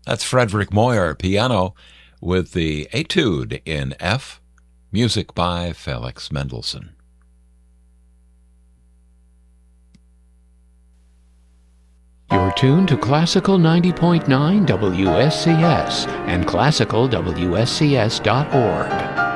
That's Frederick Moyer, piano, with the Etude in F, music by Felix Mendelssohn. You're tuned to Classical 90.9 WSCS and classicalwscs.org.